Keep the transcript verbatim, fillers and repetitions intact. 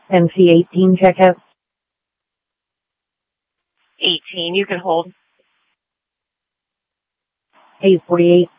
M C eighteen checkout. eighteen, you can hold. eight forty-eight.